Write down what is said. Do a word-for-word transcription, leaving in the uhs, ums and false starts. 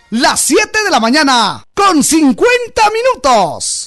las siete de la mañana, con cincuenta minutos.